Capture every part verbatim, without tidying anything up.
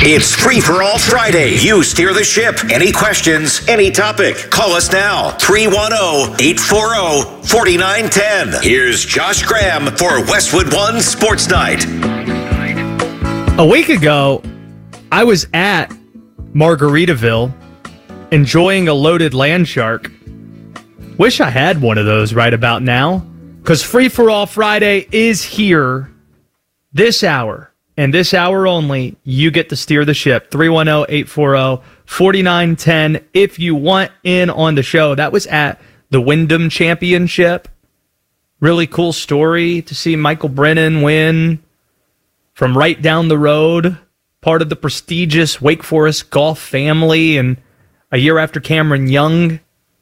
It's Free for All Friday. You steer the ship. Any questions, any topic. Call us now. three one zero, eight four zero, four nine one zero. Here's Josh Graham for Westwood One Sports Night. A week ago, I was at Margaritaville enjoying a loaded land shark. Wish I had one of those right about now, because Free for All Friday is here this hour. And this hour only, you get to steer the ship. three one zero, eight four zero, four nine one zero if you want in on the show. That was at the Wyndham Championship. Really cool story to see Michael Brennan win from right down the road. Part of the prestigious Wake Forest golf family. And a year after Cameron Young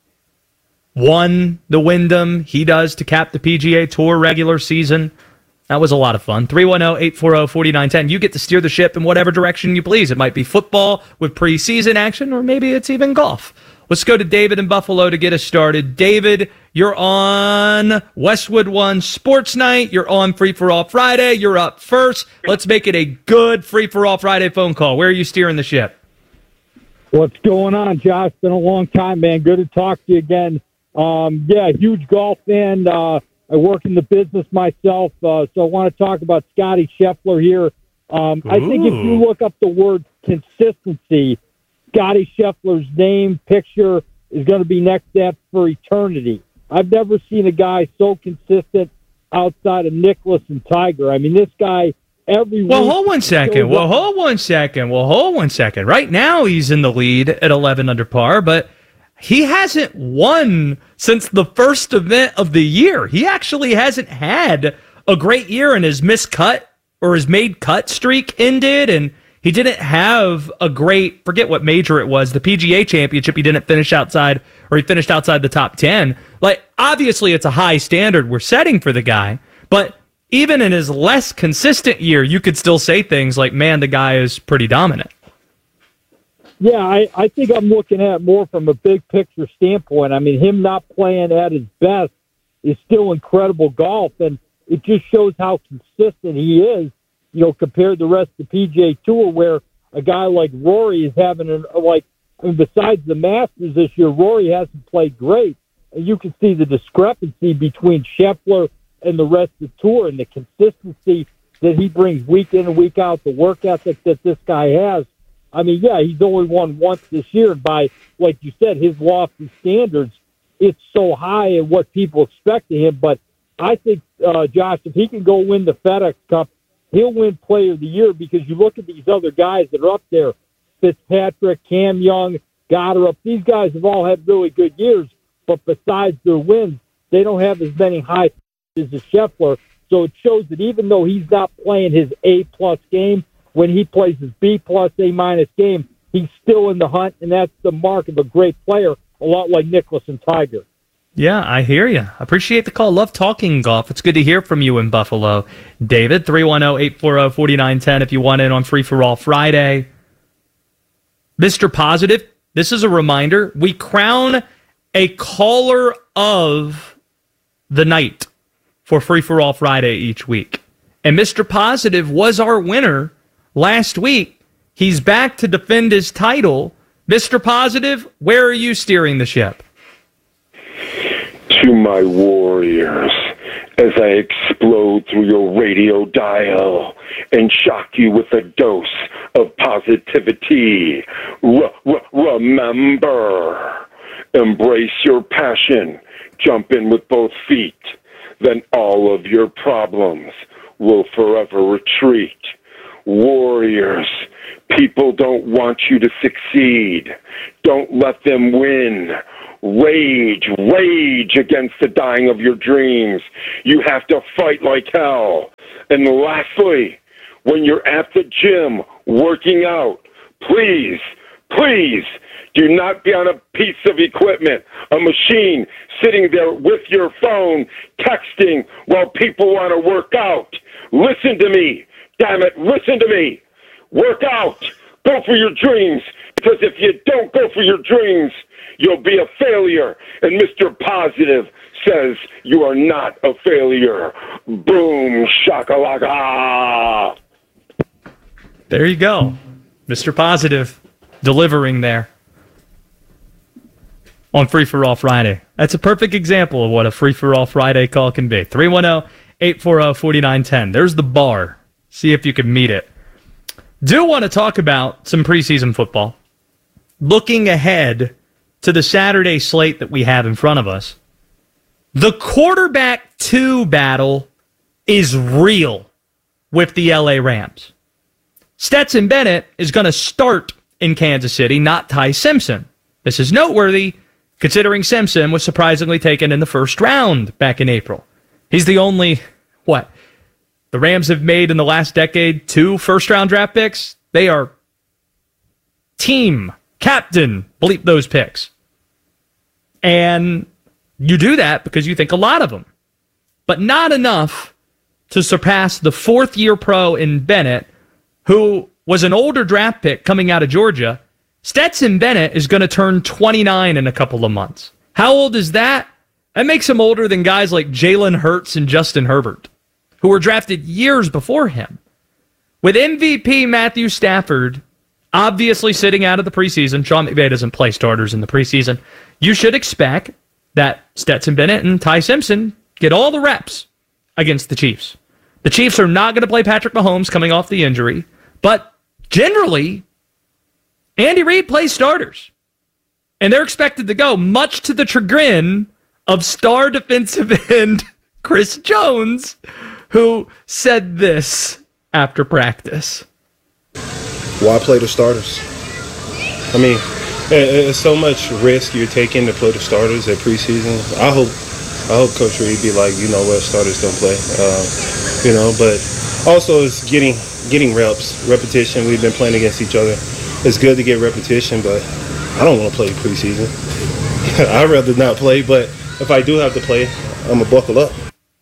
won the Wyndham, he does to cap the P G A Tour regular season. That was a lot of fun. three one zero, eight four zero, four nine one zero. You get to steer the ship in whatever direction you please. It might be football with preseason action, or maybe it's even golf. Let's go to David in Buffalo to get us started. David, you're on Westwood One Sports Night. You're on Free for All Friday. You're up first. Let's make it a good Free for All Friday phone call. Where are you steering the ship? What's going on, Josh? Been a long time, man. Good to talk to you again. Um, yeah, huge golf fan. Uh, I work in the business myself, uh, so I want to talk about Scotty Scheffler here. Um, I think if you look up the word consistency, Scotty Scheffler's name, picture is going to be next to that for eternity. I've never seen a guy so consistent outside of Nicklaus and Tiger. I mean, this guy every well, week... Well, hold one second. Well, hold one second. Well, hold one second. Right now he's in the lead at eleven under par, but he hasn't won since the first event of the year. He actually hasn't had a great year, and his missed cut or his made cut streak ended, and he didn't have a great, forget what major it was, the P G A Championship. He didn't finish outside, or he finished outside the top ten. Like, obviously it's a high standard we're setting for the guy, but even in his less consistent year, you could still say things like, man, the guy is pretty dominant. Yeah, I, I think I'm looking at it more from a big picture standpoint. I mean, him not playing at his best is still incredible golf, and it just shows how consistent he is, you know, compared to the rest of the P G A Tour, where a guy like Rory is having, an, like, I mean, besides the Masters this year, Rory hasn't played great. And you can see the discrepancy between Scheffler and the rest of the Tour and the consistency that he brings week in and week out, the work ethic that this guy has. I mean, yeah, he's only won once this year, and by, like you said, his lofty standards, it's so high in what people expect of him. But I think, uh, Josh, if he can go win the FedEx Cup, he'll win Player of the Year, because you look at these other guys that are up there, Fitzpatrick, Cam Young, Goddard, these guys have all had really good years, but besides their wins, they don't have as many high as a Scheffler. So it shows that even though he's not playing his A-plus game, when he plays his B-plus, A-minus game, he's still in the hunt, and that's the mark of a great player, a lot like Nicklaus and Tiger. Yeah, I hear you. Appreciate the call. Love talking golf. It's good to hear from you in Buffalo. David, three one zero, eight four zero, four nine one zero if you want in on Free for All Friday. Mister Positive, this is a reminder. We crown a caller of the night for Free for All Friday each week. And Mister Positive was our winner last week. He's back to defend his title. Mister Positive, where are you steering the ship? To my warriors, as I explode through your radio dial and shock you with a dose of positivity. R- r- remember, embrace your passion, jump in with both feet, then all of your problems will forever retreat. Warriors, people don't want you to succeed. Don't let them win. Rage, rage against the dying of your dreams. You have to fight like hell. And lastly, when you're at the gym working out, please, please do not be on a piece of equipment, a machine, sitting there with your phone, texting while people want to work out. Listen to me. Damn it, listen to me. Work out. Go for your dreams. Because if you don't go for your dreams, you'll be a failure. And Mister Positive says you are not a failure. Boom, shakalaka. There you go. Mister Positive, delivering there on Free For All Friday. That's a perfect example of what a Free For All Friday call can be. three one zero, eight four zero, four nine one zero. There's the bar. See if you can meet it. Do want to talk about some preseason football. Looking ahead to the Saturday slate that we have in front of us, the quarterback two battle is real with the L A Rams. Stetson Bennett is going to start in Kansas City, not Ty Simpson. This is noteworthy considering Simpson was surprisingly taken in the first round back in April. He's the only, what, the Rams have made in the last decade two first-round draft picks? They are team, captain, bleep those picks. And you do that because you think a lot of them. But not enough to surpass the fourth-year pro in Bennett, who was an older draft pick coming out of Georgia. Stetson Bennett is going to turn twenty-nine in a couple of months. How old is that? That makes him older than guys like Jalen Hurts and Justin Herbert, who were drafted years before him. With M V P Matthew Stafford obviously sitting out of the preseason, Sean McVay doesn't play starters in the preseason, you should expect that Stetson Bennett and Ty Simpson get all the reps against the Chiefs. The Chiefs are not going to play Patrick Mahomes coming off the injury, but generally, Andy Reid plays starters. And they're expected to go, much to the chagrin of star defensive end Chris Jones, who said this after practice. Why play the starters? I mean, it's so much risk you're taking to play the starters at preseason. I hope I hope Coach Reid be like, you know what, starters don't play. Uh, you know, but also it's getting getting reps, repetition. We've been playing against each other. It's good to get repetition, but I don't want to play preseason. I'd rather not play, but if I do have to play, I'm going to buckle up.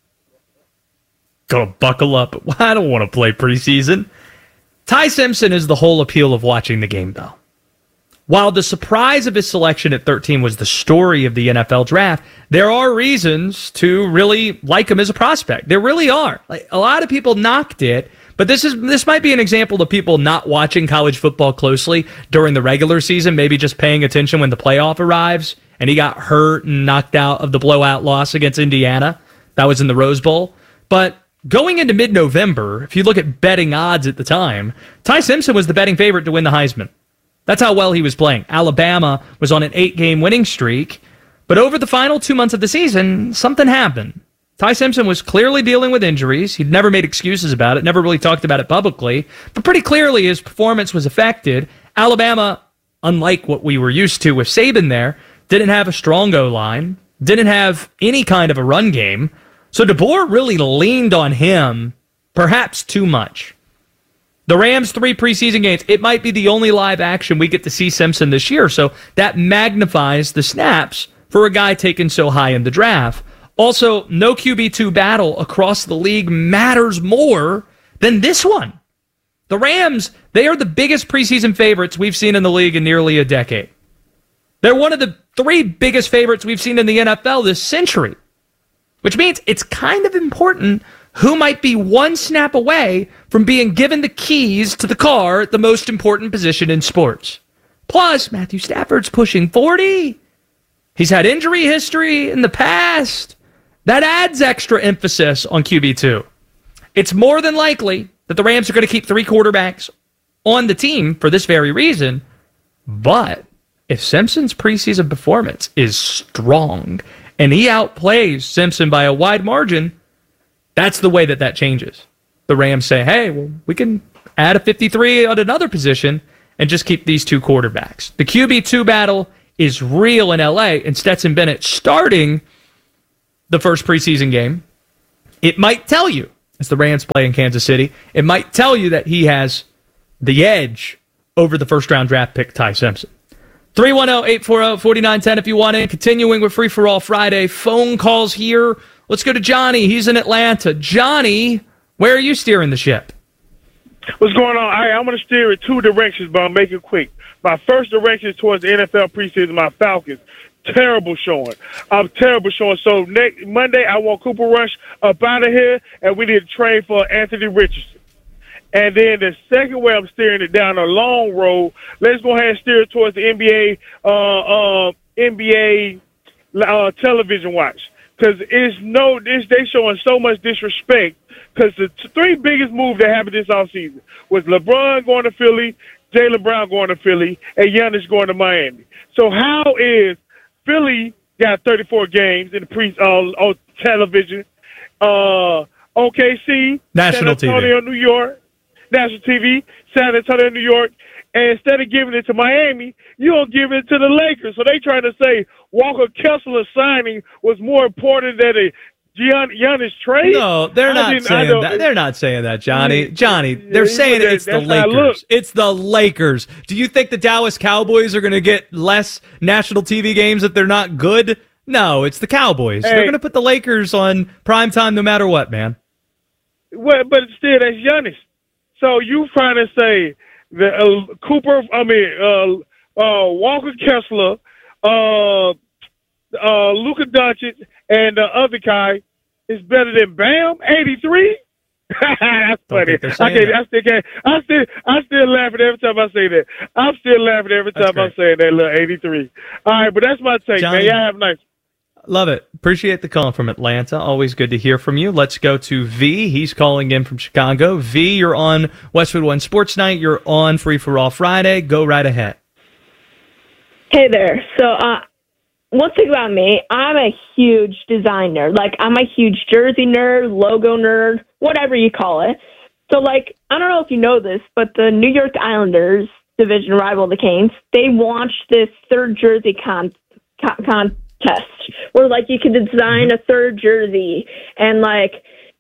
Gonna buckle up. I don't want to play preseason. Ty Simpson is the whole appeal of watching the game, though. While the surprise of his selection at thirteen was the story of the N F L draft, there are reasons to really like him as a prospect. There really are. Like, a lot of people knocked it, but this is this might be an example of people not watching college football closely during the regular season, maybe just paying attention when the playoff arrives, and he got hurt and knocked out of the blowout loss against Indiana. That was in the Rose Bowl. But going into mid-November, if you look at betting odds at the time, Ty Simpson was the betting favorite to win the Heisman. That's how well he was playing. Alabama was on an eight-game winning streak, but over the final two months of the season, something happened. Ty Simpson was clearly dealing with injuries. He'd never made excuses about it, never really talked about it publicly, but pretty clearly his performance was affected. Alabama, unlike what we were used to with Saban there, didn't have a strong O-line, didn't have any kind of a run game, so DeBoer really leaned on him, perhaps too much. The Rams' three preseason games, it might be the only live action we get to see Simpson this year, so that magnifies the snaps for a guy taken so high in the draft. Also, no Q B two battle across the league matters more than this one. The Rams, they are the biggest preseason favorites we've seen in the league in nearly a decade. They're one of the three biggest favorites we've seen in the N F L this century, which means it's kind of important who might be one snap away from being given the keys to the car at the most important position in sports. Plus, Matthew Stafford's pushing forty. He's had injury history in the past. That adds extra emphasis on Q B two. It's more than likely that the Rams are going to keep three quarterbacks on the team for this very reason. But if Simpson's preseason performance is strong and he outplays Simpson by a wide margin, that's the way that that changes. The Rams say, hey, well, we can add a fifty-three at another position and just keep these two quarterbacks. The Q B two battle is real in L A, and Stetson Bennett starting the first preseason game. It might tell you, as the Rams play in Kansas City, it might tell you that he has the edge over the first-round draft pick, Ty Simpson. three one zero, eight four zero, four nine one zero if you want in. Continuing with Free For All Friday. Phone calls here. Let's go to Johnny. He's in Atlanta. Johnny, where are you steering the ship? What's going on? Right, I'm going to steer in two directions, but I'll make it quick. My first direction is towards the N F L preseason, my Falcons. Terrible showing. I'm terrible showing. So next Monday, I want Cooper Rush up out of here, and we need to trade for Anthony Richardson. And then the second way I'm steering it down a long road, let's go ahead and steer it towards the N B A, uh, uh, N B A uh, television watch. Because it's no, it's, they showing so much disrespect. Because the t- three biggest moves that happened this offseason was LeBron going to Philly, Jaylen Brown going to Philly, and Giannis going to Miami. So how is Philly got thirty-four games in the pre uh, on television? Uh, O K C, national San Antonio, T V, New York, national T V, San Antonio, New York. And instead of giving it to Miami, you don't give it to the Lakers. So they trying to say Walker Kessler signing was more important than a Gian, Giannis trade. No, they're I not saying that. They're not saying that, Johnny. Johnny, they're saying that, it's the that's how it looks. Lakers. It's the Lakers. Do you think the Dallas Cowboys are going to get less national T V games if they're not good? No, it's the Cowboys. Hey. They're going to put the Lakers on primetime no matter what, man. Well, but still, that's Giannis. So you trying to say that uh, Cooper, I mean, uh, uh, Walker Kessler, uh, uh, Luka Doncic, and the other guy is better than Bam, eighty-three? That's funny. I, can't, I still can't. I still, I still laughing every time I say that. I'm still laughing every time I'm saying that little eighty-three. All right, but that's my take, Johnny, man. Y'all have a nice. Love it. Appreciate the call from Atlanta. Always good to hear from you. Let's go to V. He's calling in from Chicago. V, you're on Westwood One Sports Night. You're on Free for All Friday. Go right ahead. Hey there. So, uh, one thing about me, I'm a huge design nerd. Like, I'm a huge jersey nerd, logo nerd, whatever you call it. So, like, I don't know if you know this, but the New York Islanders, division rival of the Canes, they launched this third jersey con- con- contest where, like, you could design a third jersey and, like,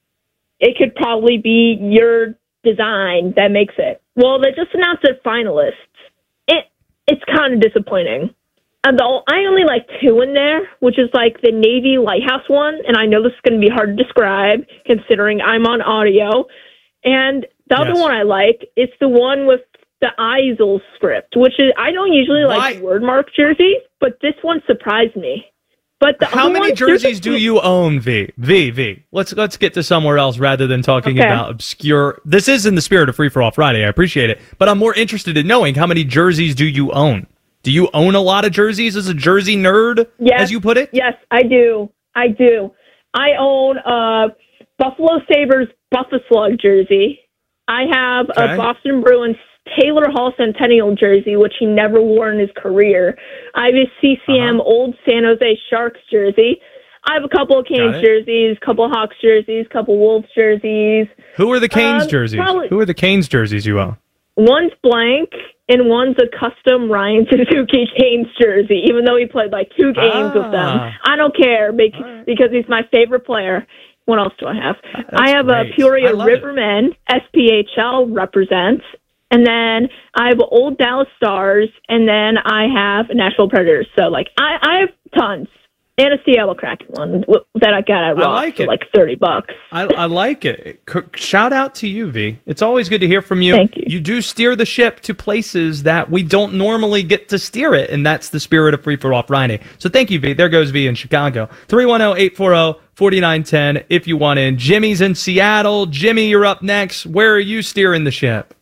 it could probably be your design that makes it. Well, they just announced their finalists. It It's kind of disappointing. And the, I only like two in there, which is like the Navy Lighthouse one, and I know this is going to be hard to describe considering I'm on audio. And the other Yes. one I like is the one with the Eisel script, which is I don't usually Why? like word mark jerseys, but this one surprised me. But the How other many one, jerseys do you own, V? V, V. Let's let's get to somewhere else rather than talking Okay. about obscure. This is in the spirit of Free for All Friday. I appreciate it, but I'm more interested in knowing how many jerseys do you own? Do you own a lot of jerseys as a jersey nerd, Yes, as you put it? Yes, I do. I do. I own a Buffalo Sabres Buffalo Slug jersey. I have Okay. a Boston Bruins Taylor Hall Centennial jersey, which he never wore in his career. I have a C C M Uh-huh. Old San Jose Sharks jersey. I have a couple of Canes Got it. jerseys, a couple of Hawks jerseys, a couple Wolves jerseys. Who are the Canes Um, jerseys? probably- Who are the Canes jerseys you own? One's blank, and one's a custom Ryan Suzuki Canes jersey, even though he played like two games with them. Ah. I don't care because, right. because he's my favorite player. What else do I have? That's I have great. a Peoria I love it. Rivermen, S P H L represents, and then I have Old Dallas Stars, and then I have Nashville Predators. So, like, I, I have tons. And a Seattle Kraken one w- that I got at I Ross like for it. like thirty bucks. I, I like it. C- Shout out to you, V. It's always good to hear from you. Thank you. You do steer the ship to places that we don't normally get to steer it, and that's the spirit of Free for All Friday. So thank you, V. There goes V in Chicago. three one zero, eight four zero, four nine one zero if you want in. Jimmy's in Seattle. Jimmy, you're up next. Where are you steering the ship?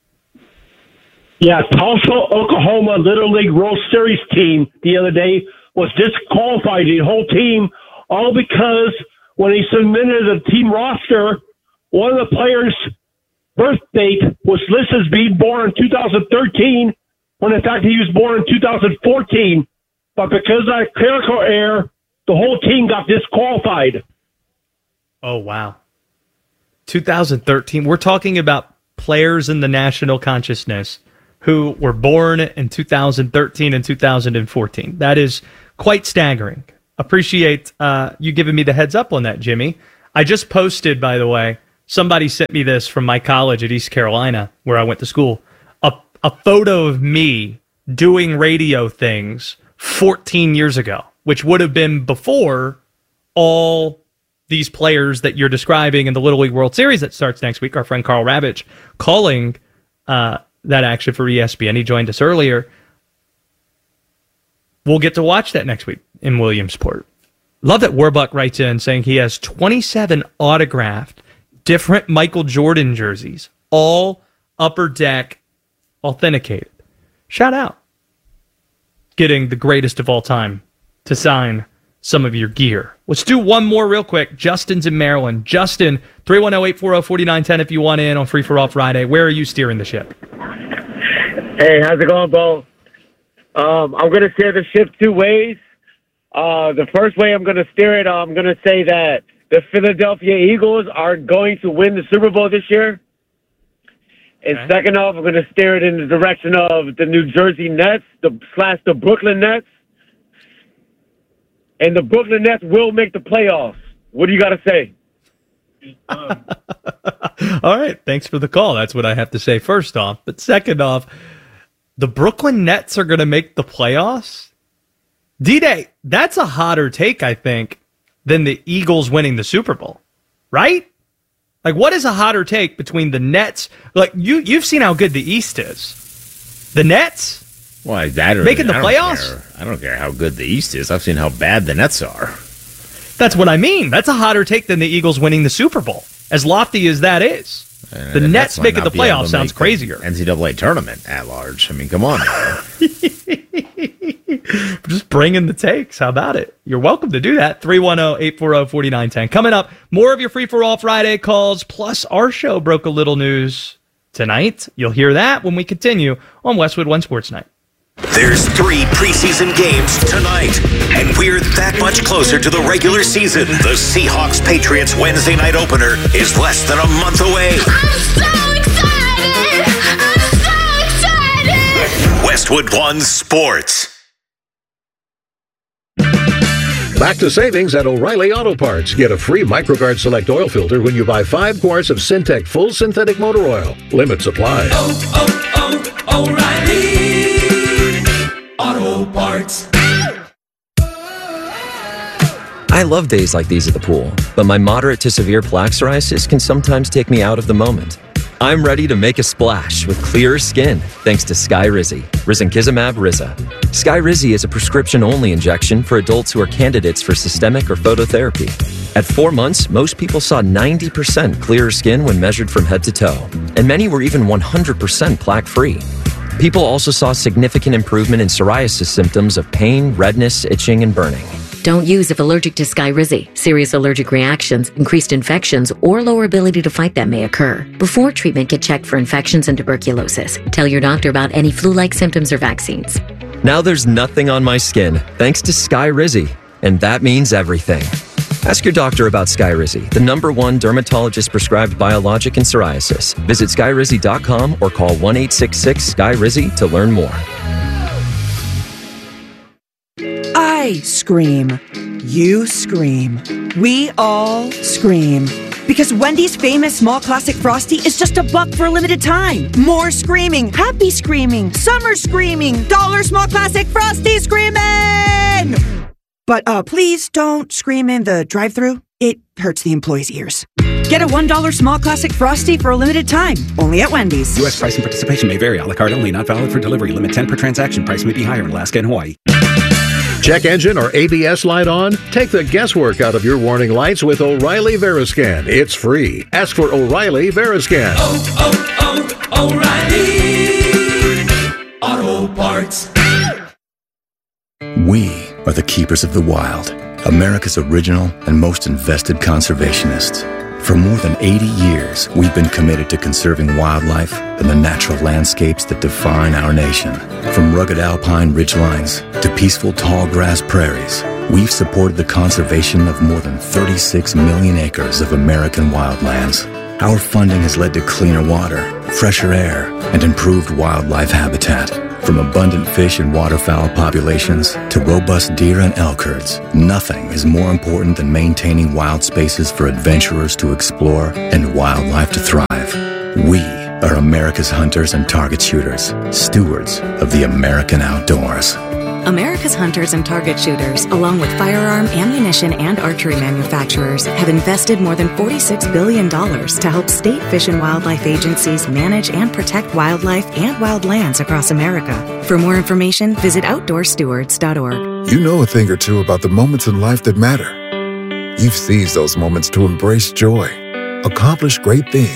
Yeah, Tulsa, Oklahoma Little League World Series team the other day was disqualified, the whole team, all because when he submitted the team roster, one of the players' birth date was listed as being born in two thousand thirteen, when in fact he was born in two thousand fourteen. But because of that clerical error, the whole team got disqualified. Oh, wow. two thousand thirteen. We're talking about players in the national consciousness who were born in two thousand thirteen and two thousand fourteen. That is quite staggering. Appreciate uh, you giving me the heads up on that, Jimmy. I just posted, by the way, somebody sent me this from my college at East Carolina, where I went to school, a, a photo of me doing radio things fourteen years ago, which would have been before all these players that you're describing in the Little League World Series that starts next week. Our friend Carl Ravitch calling uh, that action for E S P N. He joined us earlier. We'll get to watch that next week in Williamsport. Love that Warbuck writes in saying he has twenty-seven autographed different Michael Jordan jerseys all Upper Deck authenticated. Shout out. Getting the greatest of all time to sign some of your gear. Let's do one more real quick. Justin's in Maryland. Justin, three one zero, eight four zero, four nine one zero if you want in on Free For All Friday. Where are you steering the ship? Hey, how's it going, Bo? Um, I'm going to steer the ship two ways. Uh, the first way I'm going to steer it, I'm going to say that the Philadelphia Eagles are going to win the Super Bowl this year. And okay. Second off, I'm going to steer it in the direction of the New Jersey Nets, the slash the Brooklyn Nets. And the Brooklyn Nets will make the playoffs. What do you got to say? Um. All right. Thanks for the call. That's what I have to say first off. But second off, the Brooklyn Nets are going to make the playoffs? D-Day, that's a hotter take, I think, than the Eagles winning the Super Bowl. Right? Like, what is a hotter take between the Nets? Like, you, you've seen how good the East is. The Nets? Well, I, I don't, making the I don't playoffs? Care. I don't care how good the East is. I've seen how bad the Nets are. That's what I mean. That's a hotter take than the Eagles winning the Super Bowl. As lofty as that is. And the Nets making the playoffs sounds crazier. N C double A tournament at large. I mean, come on. Just bringing the takes. How about it? You're welcome to do that. three one zero, eight four zero, four nine one zero. Coming up, more of your Free For All Friday calls, plus our show broke a little news tonight. You'll hear that when we continue on Westwood One Sports Night. There's three preseason games tonight, and we're that much closer to the regular season. The Seahawks-Patriots Wednesday night opener is less than a month away. I'm so excited! I'm so excited! Westwood One Sports. Back to savings at O'Reilly Auto Parts. Get a free MicroGuard Select Oil Filter when you buy five quarts of Syntec Full Synthetic Motor Oil. Limit supply. Oh, oh, oh, O'Reilly Auto Parts. I love days like these at the pool, but my moderate to severe plaque psoriasis can sometimes take me out of the moment. I'm ready to make a splash with clearer skin thanks to Skyrizi, risankizumab Riza. Skyrizi is a prescription-only injection for adults who are candidates for systemic or phototherapy. At four months, most people saw ninety percent clearer skin when measured from head to toe, and many were even one hundred percent plaque-free. People also saw significant improvement in psoriasis symptoms of pain, redness, itching, and burning. Don't use if allergic to Skyrizi. Serious allergic reactions, increased infections, or lower ability to fight them may occur. Before treatment, get checked for infections and tuberculosis. Tell your doctor about any flu-like symptoms or vaccines. Now there's nothing on my skin thanks to Skyrizi, and that means everything. Ask your doctor about Skyrizi, the number one dermatologist-prescribed biologic in psoriasis. Visit skyrizi dot com or call one eight six six, S K Y R I Z I to learn more. I scream. You scream. We all scream. Because Wendy's famous small classic Frosty is just a buck for a limited time. More screaming. Happy screaming. Summer screaming. Dollar small classic Frosty screaming! But uh, please don't scream in the drive-thru. It hurts the employees' ears. Get a one dollar small classic Frosty for a limited time. Only at Wendy's. U S price and participation may vary. A la carte only. Not valid for delivery. Limit ten per transaction. Price may be higher in Alaska and Hawaii. Check engine or A B S light on? Take the guesswork out of your warning lights with O'Reilly Veriscan. It's free. Ask for O'Reilly Veriscan. Oh, oh, oh, O'Reilly Auto Parts. We are the keepers of the wild, America's original and most invested conservationists. For more than eighty years, we've been committed to conserving wildlife and the natural landscapes that define our nation. From rugged alpine ridgelines to peaceful tall grass prairies, we've supported the conservation of more than thirty-six million acres of American wildlands. Our funding has led to cleaner water, fresher air, and improved wildlife habitat. From abundant fish and waterfowl populations to robust deer and elk herds, nothing is more important than maintaining wild spaces for adventurers to explore and wildlife to thrive. We are America's hunters and target shooters, stewards of the American outdoors. America's hunters and target shooters, along with firearm, ammunition, and archery manufacturers, have invested more than forty-six billion dollars to help state fish and wildlife agencies manage and protect wildlife and wildlands across America. For more information, visit outdoor stewards dot org. You know a thing or two about the moments in life that matter. You've seized those moments to embrace joy, accomplish great things,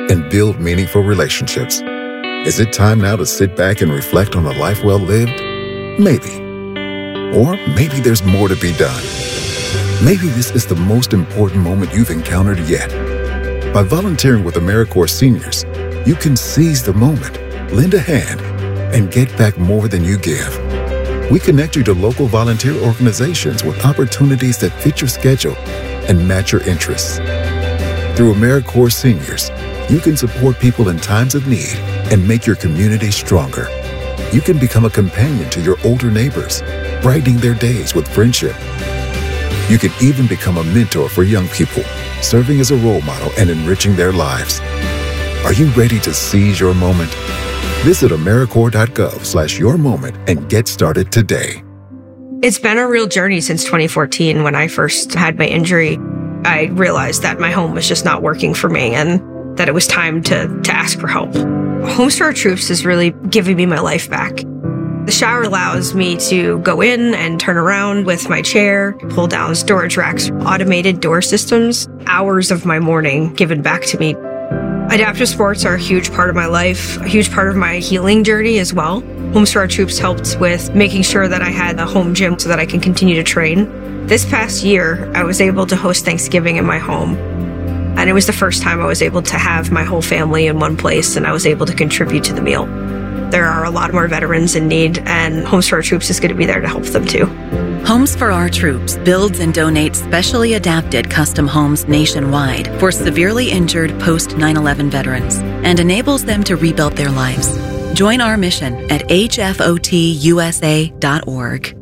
and build meaningful relationships. Is it time now to sit back and reflect on a life well lived? Maybe. Or maybe there's more to be done. Maybe this is the most important moment you've encountered yet. By volunteering with AmeriCorps Seniors, you can seize the moment, lend a hand, and get back more than you give. We connect you to local volunteer organizations with opportunities that fit your schedule and match your interests. Through AmeriCorps Seniors, you can support people in times of need and make your community stronger. You can become a companion to your older neighbors, brightening their days with friendship. You can even become a mentor for young people, serving as a role model and enriching their lives. Are you ready to seize your moment? Visit AmeriCorps.gov slash your moment and get started today. It's been a real journey since twenty fourteen. When I first had my injury, I realized that my home was just not working for me and that it was time to, to ask for help. Homes for Our Troops is really giving me my life back. The shower allows me to go in and turn around with my chair, pull down storage racks, automated door systems, hours of my morning given back to me. Adaptive sports are a huge part of my life, a huge part of my healing journey as well. Homes for Our Troops helped with making sure that I had a home gym so that I can continue to train. This past year, I was able to host Thanksgiving in my home. And it was the first time I was able to have my whole family in one place, and I was able to contribute to the meal. There are a lot more veterans in need, and Homes for Our Troops is going to be there to help them too. Homes for Our Troops builds and donates specially adapted custom homes nationwide for severely injured post nine eleven veterans and enables them to rebuild their lives. Join our mission at H F O T U S A dot org.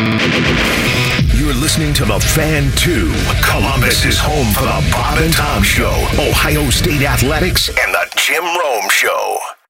You're listening to The Fan two. Columbus is home for the Bob and Tom Show, Ohio State Athletics, and the Jim Rome Show.